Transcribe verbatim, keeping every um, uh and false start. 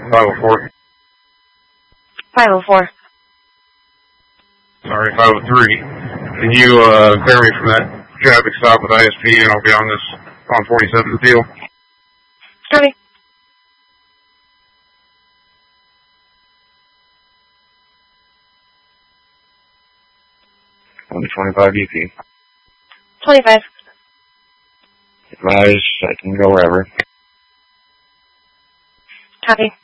five oh four. five oh four. Sorry, five oh three. Can you uh, clear me from that traffic stop with I S P, and I'll be on this on forty-seventh field? Copy. one twenty-five D P. twenty-five. Advise I can go wherever. Copy.